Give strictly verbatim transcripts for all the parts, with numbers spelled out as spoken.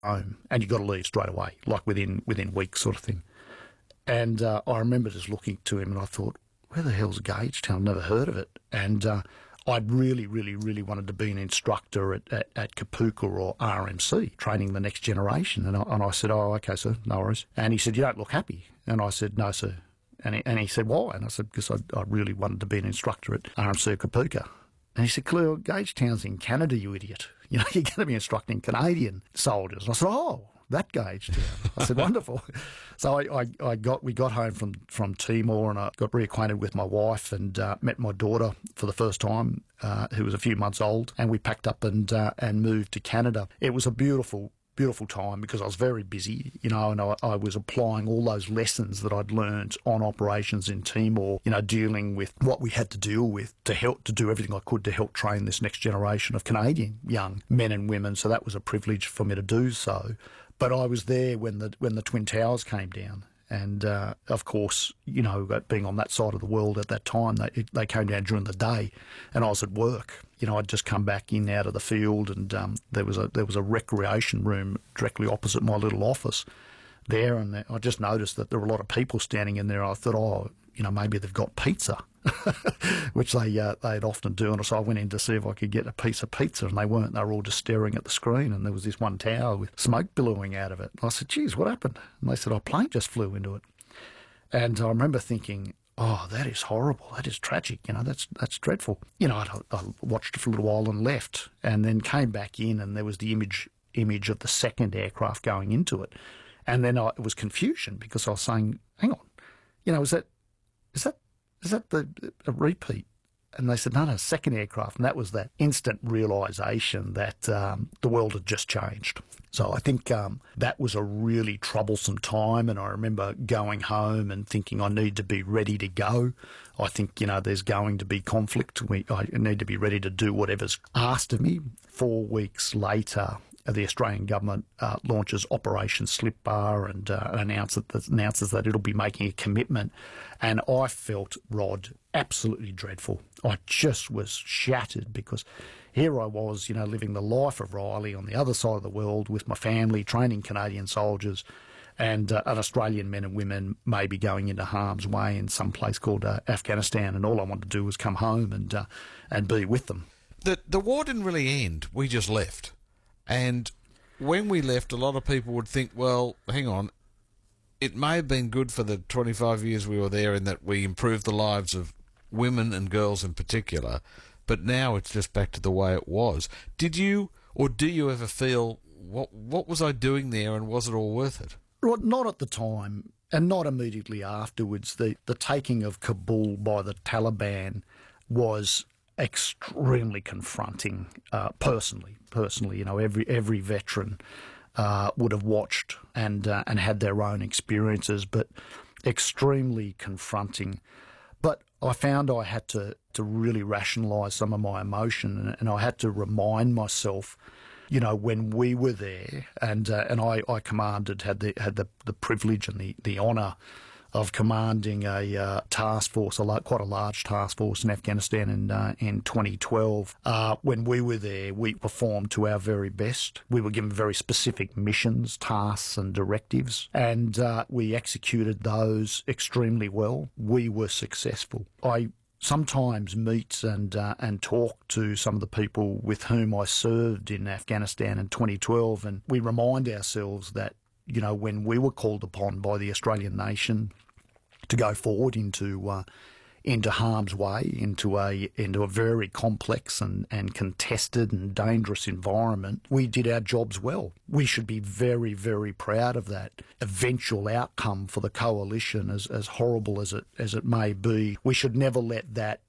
home, and you've got to leave straight away, like within within weeks sort of thing. And uh, I remember just looking to him and I thought, where the hell's Gagetown? I've never heard of it. And uh, I'd really, really, really wanted to be an instructor at, at, at Kapooka or R M C, training the next generation. And I, and I said, oh, okay, sir, no worries. And he said, you don't look happy. And I said, no, sir. And he, and he said, why? And I said, because I, I really wanted to be an instructor at R M C Kapooka. And he said, Claire, Gagetown's in Canada, you idiot. You know, you're going to be instructing Canadian soldiers. And I said, oh, that Gagetown. I said, wonderful. So I, I, I got we got home from, from Timor and I got reacquainted with my wife and uh, met my daughter for the first time, uh, who was a few months old, and we packed up and uh, and moved to Canada. It was a beautiful, beautiful time because I was very busy, you know, and I, I was applying all those lessons that I'd learned on operations in Timor, you know, dealing with what we had to deal with to help to do everything I could to help train this next generation of Canadian young men and women. So that was a privilege for me to do so. But I was there when the when the Twin Towers came down. And, uh, of course, you know, being on that side of the world at that time, they, they came down during the day and I was at work. You know, I'd just come back in out of the field and um, there was a there was a recreation room directly opposite my little office there. And I just noticed that there were a lot of people standing in there. I thought, oh, you know, maybe they've got pizza, which they, uh, they'd often do. And so I went in to see if I could get a piece of pizza and they weren't. They were all just staring at the screen and there was this one tower with smoke billowing out of it. And I said, geez, what happened? And they said, our plane just flew into it. And I remember thinking, oh, that is horrible. That is tragic. You know, that's that's dreadful. You know, I, I watched it for a little while and left and then came back in and there was the image image of the second aircraft going into it. And then I, it was confusion because I was saying, hang on, you know, is that is that is that the a repeat? And they said, no, no, second aircraft. And that was that instant realisation that um, the world had just changed. So I think um, that was a really troublesome time. And I remember going home and thinking I need to be ready to go. I think, you know, there's going to be conflict. We, I need to be ready to do whatever's asked of me. Four weeks later, the Australian government uh, launches Operation Slip Bar and uh, announces, that, announces that it'll be making a commitment. And I felt, Rod, absolutely dreadful. I just was shattered because here I was, you know, living the life of Riley on the other side of the world with my family, training Canadian soldiers, and uh, an Australian men and women maybe going into harm's way in some place called uh, Afghanistan. And all I wanted to do was come home and uh, and be with them. The, the war didn't really end. We just left. And when we left, a lot of people would think, well, hang on, it may have been good for the twenty-five years we were there in that we improved the lives of women and girls in particular, but now it's just back to the way it was. Did you, or do you ever feel, what what was I doing there and was it all worth it? Well, not at the time and not immediately afterwards. The, the taking of Kabul by the Taliban was extremely confronting, uh, personally. Personally, you know, every every veteran uh, would have watched and uh, and had their own experiences, but extremely confronting. But I found I had to, to really rationalise some of my emotion, and, and I had to remind myself, you know, when we were there, and uh, and I, I commanded, had the had the, the privilege and the, the honour of commanding a uh, task force, a quite a large task force in Afghanistan in uh, in twenty twelve. Uh, when we were there, we performed to our very best. We were given very specific missions, tasks and directives, and uh, we executed those extremely well. We were successful. I sometimes meet and uh, and talk to some of the people with whom I served in Afghanistan in twenty twelve, and we remind ourselves that, you know, when we were called upon by the Australian nation to go forward into uh, into harm's way, into a into a very complex and, and contested and dangerous environment, we did our jobs well. We should be very, very proud of that eventual outcome for the coalition, as, as horrible as it as it may be. We should never let that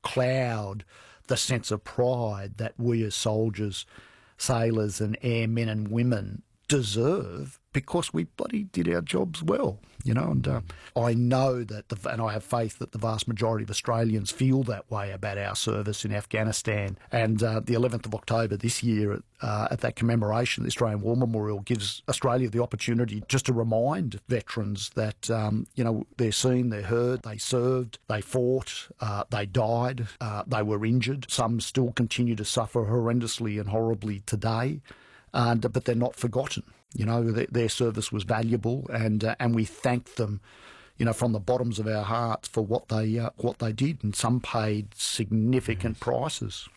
cloud the sense of pride that we as soldiers, sailors and airmen and women deserve, because we bloody did our jobs well, you know. And uh, I know that, the, and I have faith that the vast majority of Australians feel that way about our service in Afghanistan. And uh, the eleventh of October this year, uh, at that commemoration, the Australian War Memorial gives Australia the opportunity just to remind veterans that, um, you know, they're seen, they're heard, they served, they fought, uh, they died, uh, they were injured. Some still continue to suffer horrendously and horribly today. Uh, but they're not forgotten. You know, their, their service was valuable, and uh, and we thanked them, you know, from the bottoms of our hearts for what they uh, what they did, and some paid significant prices.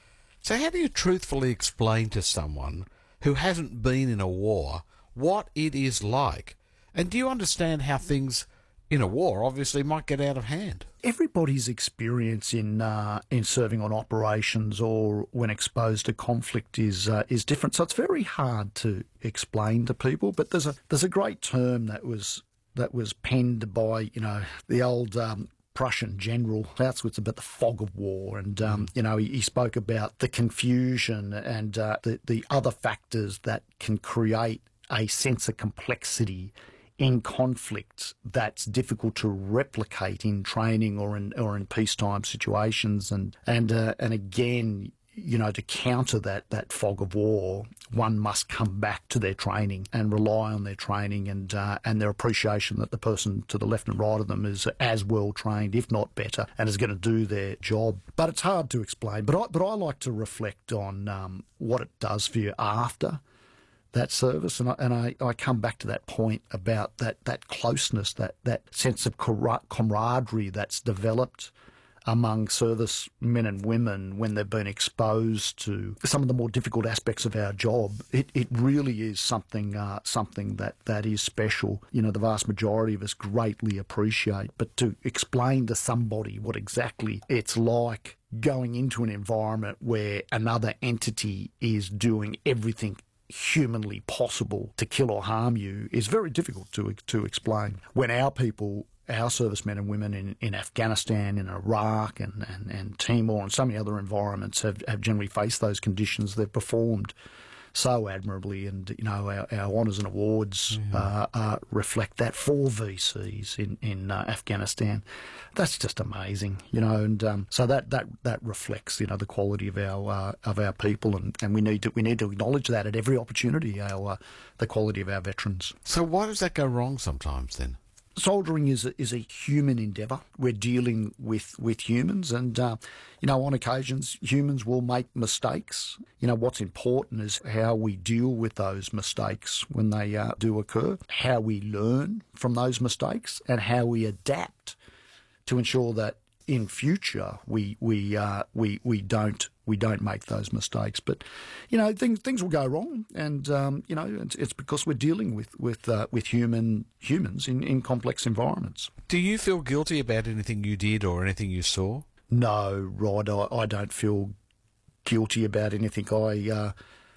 So how do you truthfully explain to someone who hasn't been in a war what it is like? And do you understand how things in a war obviously might get out of hand? Everybody's experience in uh, in serving on operations or when exposed to conflict is uh, is different. So it's very hard to explain to people. But there's a there's a great term that was that was penned by, you know, the old um, Prussian general Clausewitz about the fog of war, and um, you know, he, he spoke about the confusion and uh, the the other factors that can create a sense of complexity in conflict that's difficult to replicate in training or in or in peacetime situations, and and uh, and again, you know, to counter that that fog of war, one must come back to their training and rely on their training and uh, and their appreciation that the person to the left and right of them is as well trained, if not better, and is going to do their job. But it's hard to explain. But I but I like to reflect on um, what it does for you after that service, and I, and I, I come back to that point about that, that closeness, that, that sense of camaraderie that's developed among service men and women when they've been exposed to some of the more difficult aspects of our job. It it really is something uh, something that, that is special. You know, the vast majority of us greatly appreciate, but to explain to somebody what exactly it's like going into an environment where another entity is doing everything humanly possible to kill or harm you is very difficult to to explain. When our people, our servicemen and women in, in Afghanistan, in Iraq and, and, and Timor and so many other environments have, have generally faced those conditions, they've performed so admirably, and you know, our, our honours and awards mm-hmm. uh, uh, reflect that for V Cs in in uh, Afghanistan. That's just amazing, you know, and um, so that, that that reflects, you know, the quality of our uh, of our people, and, and we need to we need to acknowledge that at every opportunity, our uh, the quality of our veterans. So why does that go wrong sometimes then? Soldiering is a, is a human endeavour. We're dealing with, with humans, and uh, you know, on occasions humans will make mistakes. You know, what's important is how we deal with those mistakes when they uh, do occur, how we learn from those mistakes, and how we adapt to ensure that in future we we uh, we we don't we don't make those mistakes. But you know, things things will go wrong, and um, you know, it's, it's because we're dealing with with uh, with human humans in, in complex environments. Do you feel guilty about anything you did or anything you saw? No, Rod, I, I don't feel guilty about anything I uh,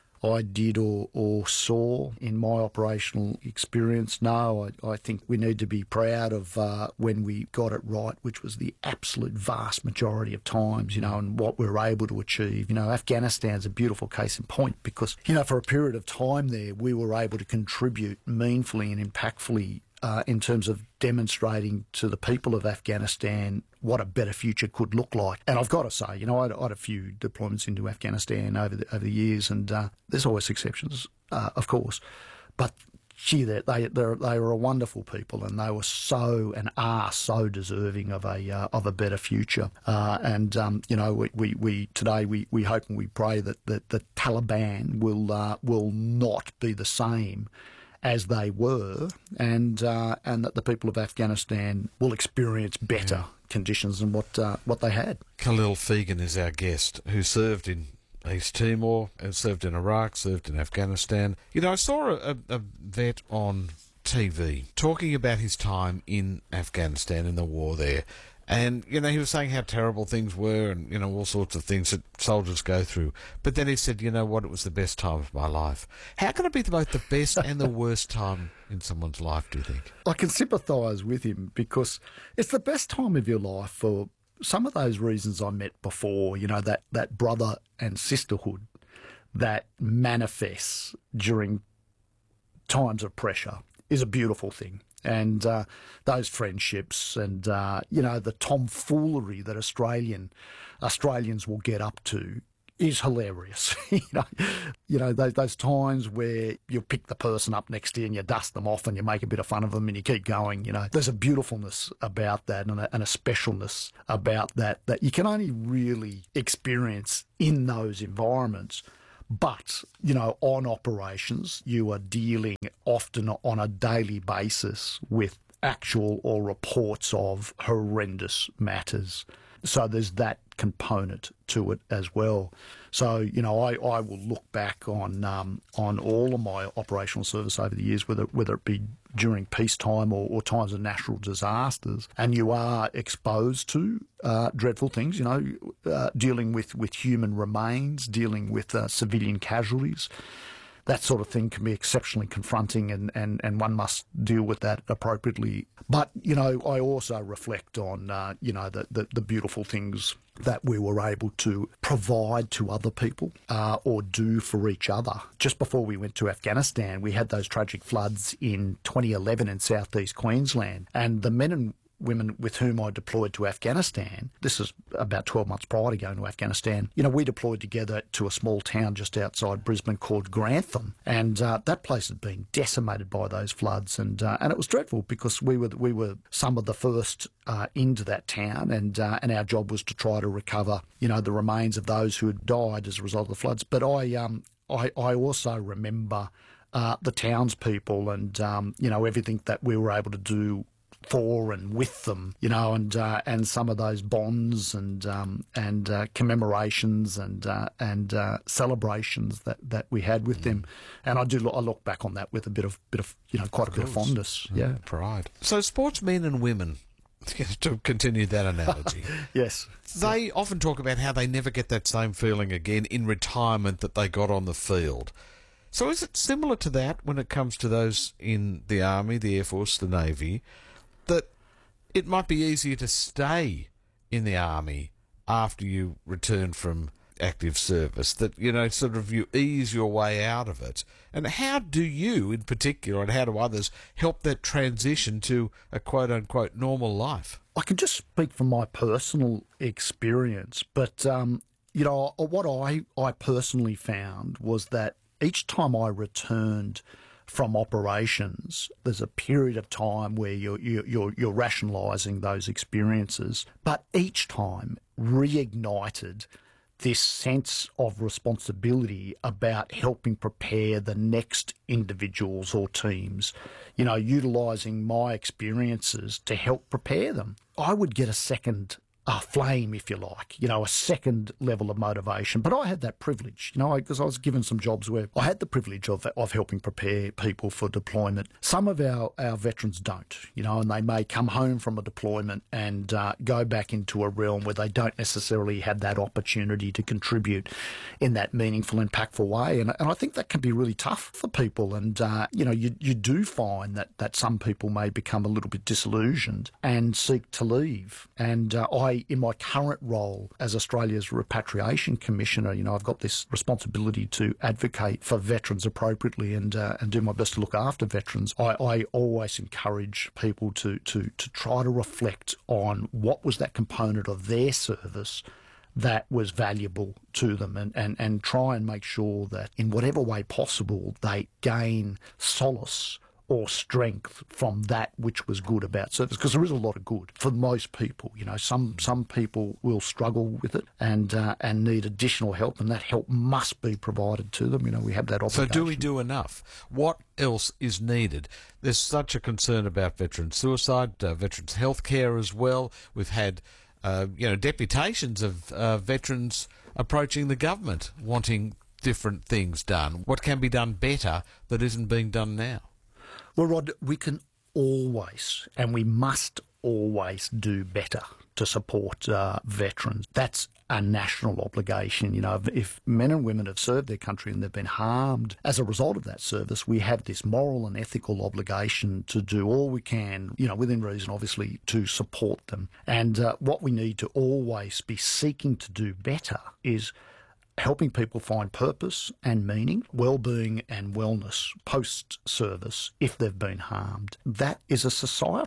I did or, or saw in my operational experience. No, I, I think we need to be proud of uh, when we got it right, which was the absolute vast majority of times, you know, and what we were able to achieve. You know, Afghanistan's a beautiful case in point because, you know, for a period of time there, we were able to contribute meaningfully and impactfully Uh, in terms of demonstrating to the people of Afghanistan what a better future could look like. And I've got to say, you know, I had, I had a few deployments into Afghanistan over the, over the years, and uh, there's always exceptions, uh, of course. But gee, they they they were a wonderful people, and they were so and are so deserving of a uh, of a better future. Uh, and um, you know, we, we, we today we, we hope and we pray that that the Taliban will uh, will not be the same as they were, and uh, and that the people of Afghanistan will experience better yeah. conditions than what uh, what they had. Khalil Fegan is our guest, who served in East Timor, and served in Iraq, served in Afghanistan. You know, I saw a, a vet on T V talking about his time in Afghanistan in the war there. And, you know, he was saying how terrible things were and, you know, all sorts of things that soldiers go through. But then he said, you know what, it was the best time of my life. How can it be both the best and the worst time in someone's life, do you think? I can sympathise with him because it's the best time of your life for some of those reasons I met before, you know, that, that brother and sisterhood that manifests during times of pressure is a beautiful thing. And uh, those friendships and, uh, you know, the tomfoolery that Australian Australians will get up to is hilarious. you know, you know those, those times where you pick the person up next to you and you dust them off and you make a bit of fun of them and you keep going. You know, there's a beautifulness about that and a, and a specialness about that that you can only really experience in those environments. But, you know, on operations, you are dealing often on a daily basis with actual or reports of horrendous matters. So there's that component to it as well. So, you know, I, I will look back on um, on all of my operational service over the years, whether whether it be during peacetime or, or times of natural disasters, and you are exposed to uh, dreadful things, you know, uh, dealing with, with human remains, dealing with uh, civilian casualties. That sort of thing can be exceptionally confronting, and, and, and one must deal with that appropriately. But, you know, I also reflect on, uh, you know, the, the, the beautiful things that we were able to provide to other people uh, or do for each other. Just before we went to Afghanistan, we had those tragic floods in twenty eleven in southeast Queensland, and the men and women with whom I deployed to Afghanistan, this is about twelve months prior to going to Afghanistan, you know, we deployed together to a small town just outside Brisbane called Grantham, and uh, that place had been decimated by those floods, and uh, and it was dreadful because we were we were some of the first uh, into that town, and uh, and our job was to try to recover, you know, the remains of those who had died as a result of the floods. But I um I, I also remember uh, the townspeople and um, you know, everything that we were able to do for and with them, you know, and uh, and some of those bonds and um, and uh, commemorations and uh, and uh, celebrations that, that we had with them, and I do look, I look back on that with a bit of bit of you know quite a bit of fondness, yeah, pride. So sportsmen and women, to continue that analogy, yes, they often talk about how they never get that same feeling again in retirement that they got on the field. So is it similar to that when it comes to those in the Army, the Air Force, the Navy, that it might be easier to stay in the Army after you return from active service, that, you know, sort of you ease your way out of it? And how do you, in particular, and how do others help that transition to a quote-unquote normal life? I can just speak from my personal experience, but, um, you know, what I, I personally found was that each time I returned from operations, there's a period of time where you're, you're, you're rationalising those experiences, but each time reignited this sense of responsibility about helping prepare the next individuals or teams, you know, utilising my experiences to help prepare them. I would get a second a flame, if you like, you know, a second level of motivation. But I had that privilege, you know, because I, I was given some jobs where I had the privilege of of helping prepare people for deployment. Some of our, our veterans don't, you know, and they may come home from a deployment and uh, go back into a realm where they don't necessarily have that opportunity to contribute in that meaningful, impactful way. And, and I think that can be really tough for people. And, uh, you know, you, you do find that, that some people may become a little bit disillusioned and seek to leave. And uh, I in my current role as Australia's Repatriation Commissioner, you know, I've got this responsibility to advocate for veterans appropriately and uh, and do my best to look after veterans. I, I always encourage people to, to, to try to reflect on what was that component of their service that was valuable to them, and, and, and try and make sure that in whatever way possible they gain solace or strength from that which was good about service, because there is a lot of good for most people. You know, some some people will struggle with it and uh, and need additional help, and that help must be provided to them. You know, we have that obligation. So do we do enough? What else is needed? There's such a concern about veteran suicide, uh, veterans' health care as well. We've had uh, you know, deputations of uh, veterans approaching the government wanting different things done. What can be done better that isn't being done now? Well, Rod, we can always, and we must always do better to support uh, veterans. That's a national obligation. You know, if men and women have served their country and they've been harmed as a result of that service, we have this moral and ethical obligation to do all we can, you know, within reason, obviously, to support them. And uh, what we need to always be seeking to do better is helping people find purpose and meaning, well-being and wellness post-service if they've been harmed. That is a societal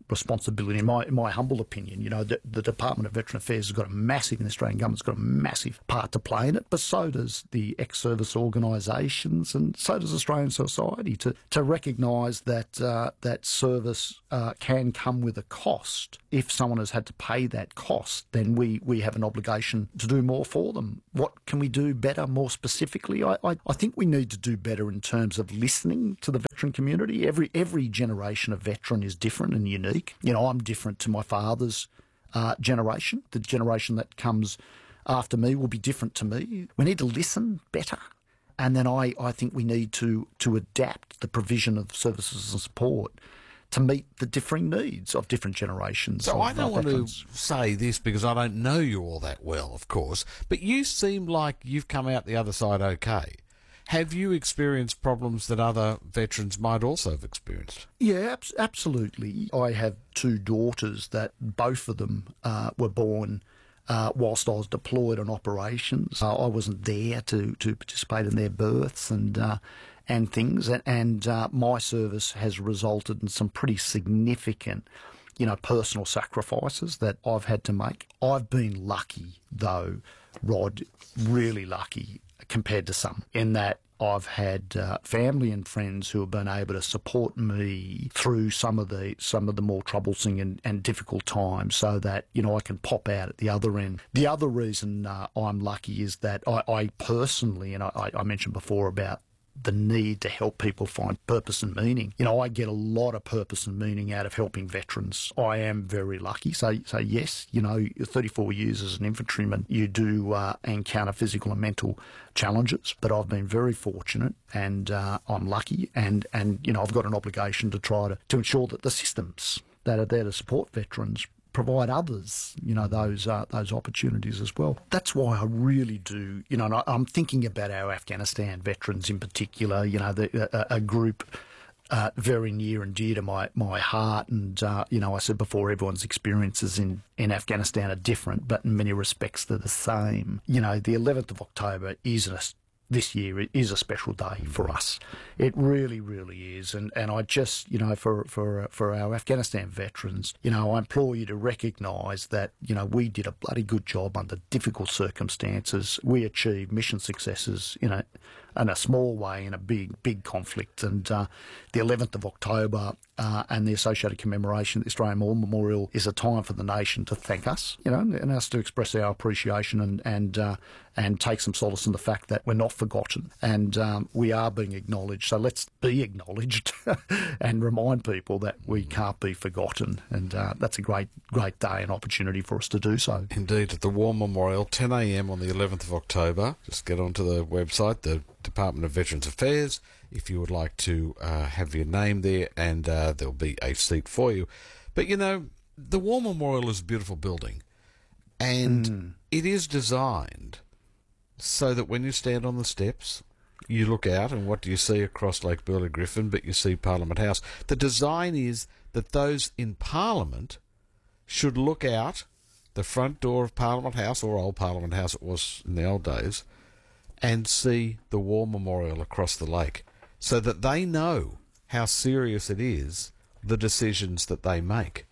responsibility, in my, in my humble opinion. You know, the, the Department of Veteran Affairs has got a massive, and the Australian government's got a massive part to play in it, but so does the ex-service organisations, and so does Australian society, to, to recognise that uh, that service uh, can come with a cost. If someone has had to pay that cost, then we, we have an obligation to do more for them. What can we do better, more specifically? I, I, I think we need to do better in terms of listening to the veteran community. Every every generation of veteran is different and unique. You know, I'm different to my father's uh, generation. The generation that comes after me will be different to me. We need to listen better. And then I, I think we need to, to adapt the provision of services and support to meet the differing needs of different generations. So of, I don't uh, want veterans. to say this because I don't know you all that well, of course, but you seem like you've come out the other side okay. Have you experienced problems that other veterans might also have experienced? Yeah, ab- absolutely. I have two daughters that both of them uh, were born uh, whilst I was deployed on operations. Uh, I wasn't there to, to participate in their births and uh, and things, and, and uh, my service has resulted in some pretty significant, you know, personal sacrifices that I've had to make. I've been lucky, though, Rod, really lucky compared to some, in that I've had uh, family and friends who have been able to support me through some of the some of the more troublesome and, and difficult times, so that, you know, I can pop out at the other end. The other reason uh, I'm lucky is that I, I personally, and I, I mentioned before about the need to help people find purpose and meaning. You know, I get a lot of purpose and meaning out of helping veterans. I am very lucky. So, so yes, you know, thirty-four years as an infantryman, you do uh, encounter physical and mental challenges, but I've been very fortunate, and uh, I'm lucky, and, and, you know, I've got an obligation to try to, to ensure that the systems that are there to support veterans provide others, you know, those uh, those opportunities as well. That's why I really do, you know, and I, I'm thinking about our Afghanistan veterans in particular, you know, the, a, a group uh, very near and dear to my, my heart. And, uh, you know, I said before, everyone's experiences in, in Afghanistan are different, but in many respects they're the same. You know, the eleventh of October is a this year it is a special day for us. It really, really is. And and I just, you know, for for for our Afghanistan veterans, you know, I implore you to recognise that, you know, we did a bloody good job under difficult circumstances. We achieved mission successes in a in a small way in a big, big conflict. And uh, the eleventh of October uh, and the associated commemoration, the Australian War Memorial, is a time for the nation to thank us, you know, and us to express our appreciation and and uh, and take some solace in the fact that we're not forgotten, and um, we are being acknowledged. So let's be acknowledged and remind people that we can't be forgotten. And uh, that's a great, great day and opportunity for us to do so. Indeed, at the War Memorial, ten a m on the eleventh of October. Just get onto the website, the Department of Veterans Affairs, if you would like to uh, have your name there, and uh, there'll be a seat for you. But, you know, the War Memorial is a beautiful building, and mm. it is designed so that when you stand on the steps, you look out, and what do you see across Lake Burley Griffin? But you see Parliament House. The design is that those in Parliament should look out the front door of Parliament House, or Old Parliament House it was in the old days, and see the War Memorial across the lake, so that they know how serious it is, the decisions that they make.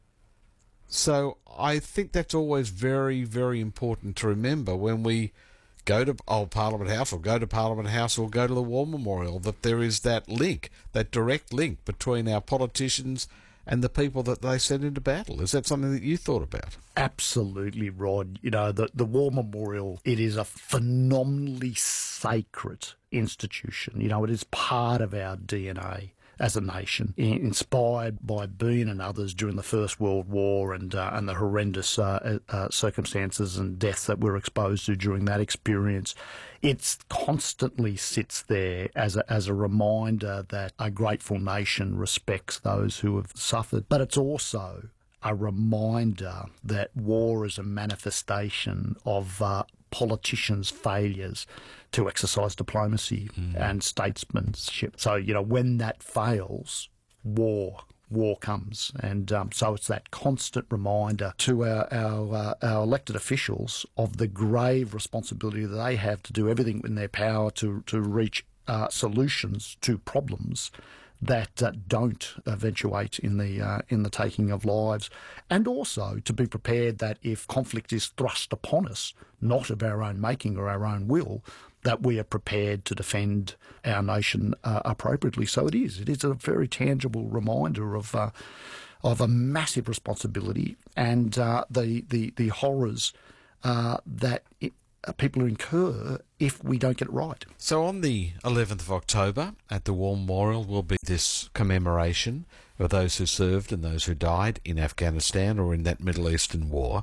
So I think that's always very, very important to remember when we go to Old Parliament House or go to Parliament House or go to the War Memorial, that there is that link, that direct link between our politicians and the people that they send into battle. Is that something that you thought about? Absolutely, Rod. You know, the, the War Memorial, it is a phenomenally sacred institution. You know, it is part of our D N A as a nation, inspired by Bean and others during the First World War, and uh, and the horrendous uh, uh, circumstances and deaths that we're exposed to during that experience. It constantly sits there as a, as a reminder that a grateful nation respects those who have suffered. But it's also a reminder that war is a manifestation of uh, politicians' failures to exercise diplomacy mm. and statesmanship. So, you know, when that fails, war war comes. And um, so it's that constant reminder to our our, uh, our elected officials of the grave responsibility that they have to do everything in their power to, to reach uh, solutions to problems that uh, don't eventuate in the uh, in the taking of lives, and also to be prepared that if conflict is thrust upon us, not of our own making or our own will, that we are prepared to defend our nation uh, appropriately. So it is. It is a very tangible reminder of uh, of a massive responsibility and uh, the, the the horrors uh, that it, uh, people incur if we don't get it right. So on the eleventh of October at the War Memorial will be this commemoration of those who served and those who died in Afghanistan or in that Middle Eastern war.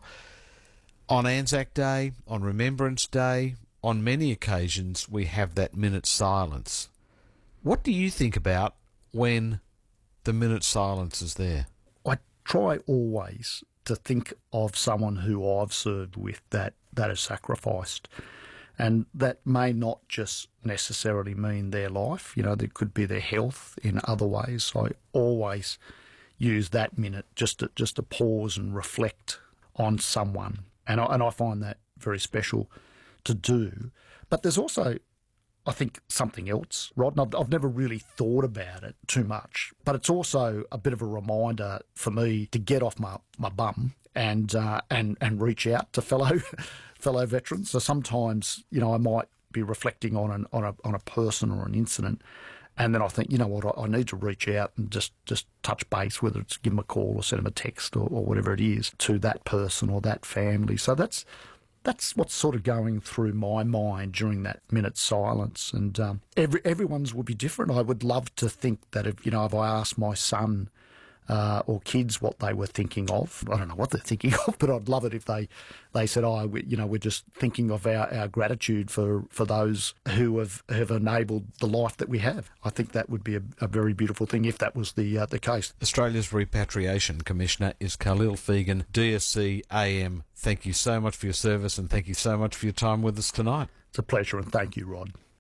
On Anzac Day, on Remembrance Day, on many occasions we have that minute's silence. What do you think about when the minute's silence is there? I try always to think of someone who I've served with that, that has sacrificed. And that may not just necessarily mean their life. You know, there could be their health in other ways. So I always use that minute just to, just to pause and reflect on someone. And I, and I find that very special to do. But there's also, I think, something else, Rod, and I've, I've never really thought about it too much, but it's also a bit of a reminder for me to get off my, my bum and uh, and and reach out to fellow fellow veterans. So sometimes, you know, I might be reflecting on an on a on a person or an incident, and then I think, you know what, I, I need to reach out and just, just touch base, whether it's give them a call or send them a text or, or whatever it is, to that person or that family. So that's That's what's sort of going through my mind during that minute's silence. And um, every everyone's will be different. I would love to think that if, you know, if I asked my son uh, or kids what they were thinking of, I don't know what they're thinking of, but I'd love it if they, they said, oh, we, you know, we're just thinking of our, our gratitude for, for those who have, have enabled the life that we have. I think that would be a, a very beautiful thing if that was the uh, the case. Australia's Repatriation Commissioner is Khalil Fegan, D S C A M. Thank you so much for your service and thank you so much for your time with us tonight. It's a pleasure and thank you, Rod.